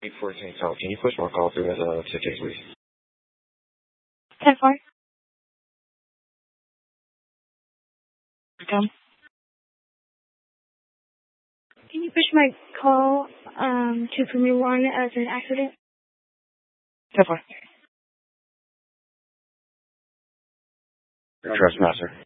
814 call. Can you push my call through as a ticket, please? 10-4. Come. Can you push my call to Premier One as an accident? 10-4. Trustmaster.